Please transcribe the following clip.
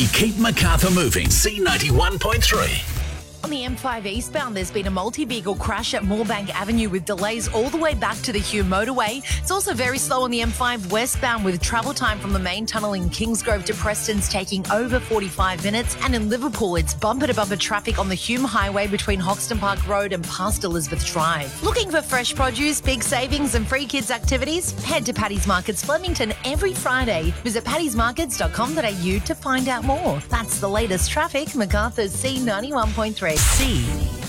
Keep Macarthur moving. C91.3. On the M5 eastbound, there's been a multi-vehicle crash at Moorebank Avenue with delays all the way back to the Hume motorway. It's also very slow on the M5 westbound with travel time from the main tunnel in Kingsgrove to Preston's taking over 45 minutes. And in Liverpool, it's bumper-to-bumper traffic on the Hume Highway between Hoxton Park Road and past Elizabeth Drive. Looking for fresh produce, big savings and free kids activities? Head to Paddy's Markets Flemington every Friday. Visit paddysmarkets.com.au to find out more. That's the latest traffic. Macarthur's C91.3. C